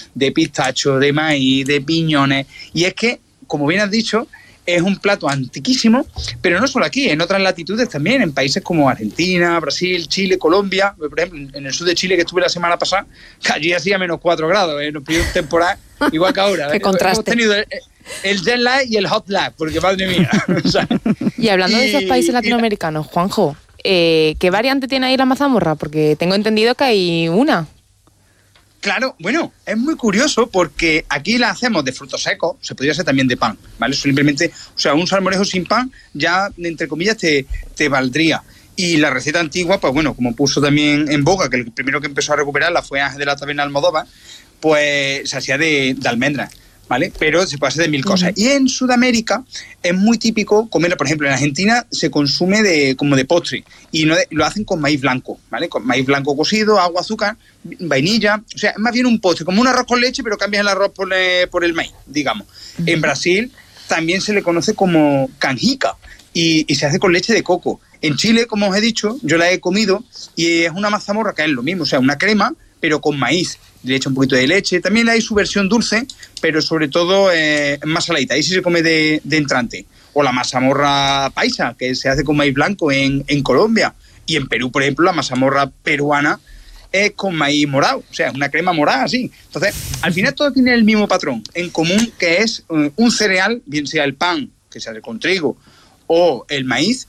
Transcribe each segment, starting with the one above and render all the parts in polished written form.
de pistacho, de maíz, de piñones, y es que, como bien has dicho, es un plato antiquísimo, pero no solo aquí, en otras latitudes también, en países como Argentina, Brasil, Chile, Colombia. Por ejemplo, en el sur de Chile, que estuve la semana pasada, que allí hacía -4 grados, nos pidió un temporal, igual que ahora. Qué contraste. Hemos tenido el jet lag y el hot lag, porque madre mía. O sea, y hablando de esos países latinoamericanos, Juanjo, ¿qué variante tiene ahí la mazamorra? Porque tengo entendido que hay una. Claro, bueno, es muy curioso porque aquí la hacemos de frutos secos, se podría hacer también de pan, ¿vale? Simplemente, o sea, un salmorejo sin pan ya, entre comillas, te valdría. Y la receta antigua, pues bueno, como puso también en boga, que el primero que empezó a recuperarla fue Ángel de la Taberna Almodóvar, pues se hacía de almendras, ¿vale? Pero se puede hacer de mil cosas. Y en Sudamérica es muy típico comerla, por ejemplo, en Argentina se consume como de postre y lo hacen con maíz blanco, ¿vale? Con maíz blanco cocido, agua, azúcar, vainilla, o sea, es más bien un postre, como un arroz con leche, pero cambias el arroz por el maíz, digamos. En Brasil también se le conoce como canjica y se hace con leche de coco. En Chile, como os he dicho, yo la he comido y es una mazamorra que es lo mismo, o sea, una crema, pero con maíz. Le echa un poquito de leche. También hay su versión dulce, pero sobre todo más saladita. Ahí sí se come de entrante. O la mazamorra paisa, que se hace con maíz blanco en Colombia. Y en Perú, por ejemplo, la mazamorra peruana es con maíz morado. O sea, es una crema morada, así. Entonces, al final todo tiene el mismo patrón en común, que es un cereal, bien sea el pan, que se hace con trigo, o el maíz,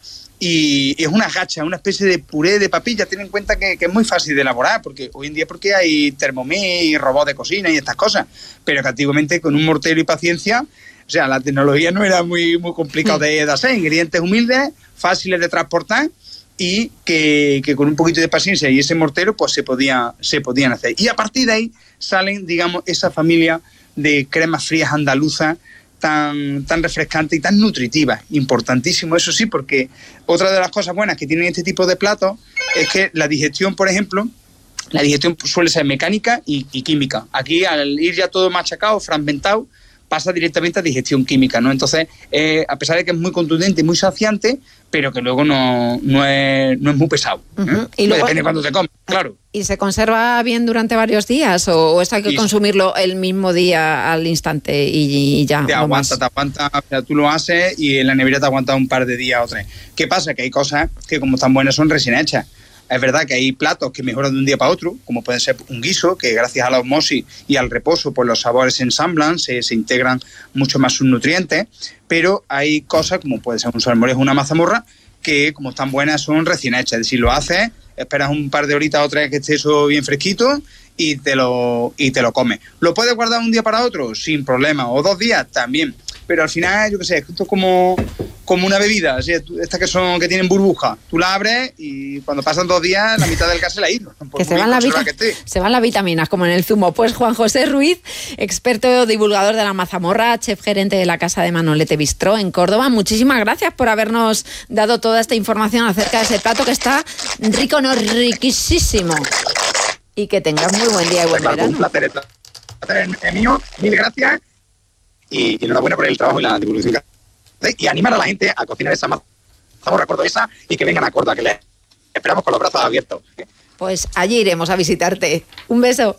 y es una gacha, una especie de puré de papilla. Ten en cuenta que es muy fácil de elaborar, porque hoy en día hay Thermomix y robots de cocina y estas cosas, pero que antiguamente con un mortero y paciencia, o sea, la tecnología no era muy complicado de hacer, ingredientes humildes, fáciles de transportar y que con un poquito de paciencia y ese mortero pues se podían hacer. Y a partir de ahí salen, digamos, esa familia de cremas frías andaluzas tan refrescante y tan nutritiva. Importantísimo, eso sí, porque otra de las cosas buenas que tienen este tipo de platos es que la digestión, por ejemplo, la digestión suele ser mecánica y química. Aquí, al ir ya todo machacado, fragmentado, pasa directamente a digestión química, ¿no? Entonces, a pesar de que es muy contundente y muy saciante, pero que luego no es muy pesado. Y luego, depende de cuándo te comes, claro. ¿Y se conserva bien durante varios días o esto hay que consumirlo el mismo día al instante y ya? Te aguanta, o sea, tú lo haces y en la nevera te aguanta un par de días o 3. ¿Qué pasa? Que hay cosas que como están buenas son recién hechas. Es verdad que hay platos que mejoran de un día para otro, como puede ser un guiso, que gracias a la osmosis y al reposo, pues los sabores se ensamblan, se integran mucho más sus nutrientes, pero hay cosas, como puede ser un salmorejo o una mazamorra, que como están buenas son recién hechas. Es decir, lo haces, esperas un par de horitas o 3 que esté eso bien fresquito y te lo comes. ¿Lo puedes guardar un día para otro? Sin problema. O 2 días también. Pero al final, yo qué sé, esto es como una bebida, ¿sí? Estas que tienen burbuja. Tú la abres y cuando pasan 2 días, la mitad del gas se la ha ido. Que se van las vitaminas, como en el zumo. Pues Juan José Ruiz, experto divulgador de la mazamorra, chef gerente de la Casa de Manolete Bistró en Córdoba. Muchísimas gracias por habernos dado toda esta información acerca de ese plato que está rico, no riquísimo. Y que tengas muy buen día y buen verano. Un placer es mío. Mil gracias. Y enhorabuena por el trabajo y la divulgación. Y animar a la gente a cocinar esa mazamorra cordobesa y que vengan a Córdoba, que les esperamos con los brazos abiertos. Pues allí iremos a visitarte. Un beso.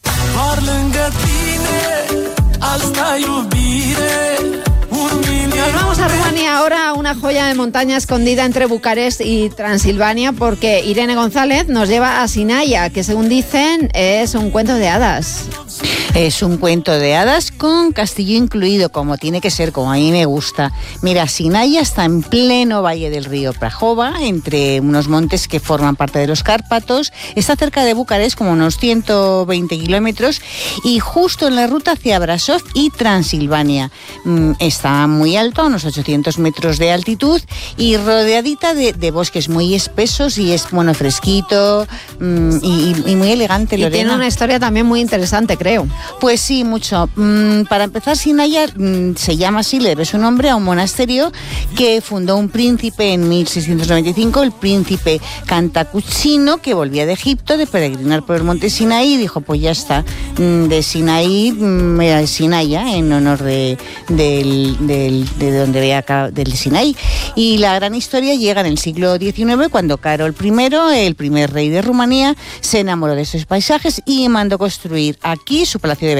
Nos vamos a Rumanía ahora, una joya de montaña escondida entre Bucarest y Transilvania, porque Irene González nos lleva a Sinaia, que según dicen es un cuento de hadas. Es un cuento de hadas con castillo incluido, como tiene que ser, como a mí me gusta. Mira, Sinaia está en pleno valle del río Prahova, entre unos montes que forman parte de los Cárpatos. Está cerca de Bucarest, como unos 120 kilómetros, y justo en la ruta hacia Brasov y Transilvania. Está muy alto, a unos 800 metros de altitud, y rodeadita de bosques muy espesos, y es, bueno, fresquito y muy elegante, Lorena. Y tiene una historia también muy interesante, creo. Pues sí, mucho. Para empezar, Sinaia se llama así, le debe su nombre a un monasterio que fundó un príncipe en 1695, el príncipe Cantacuzino, que volvía de Egipto de peregrinar por el monte Sinaí, y dijo, pues ya está, de Sinaí, Sinaia, en honor de donde veía acá, del Sinaí. Y la gran historia llega en el siglo XIX, cuando Carol I, el primer rey de Rumanía, se enamoró de esos paisajes y mandó construir aquí su palacio de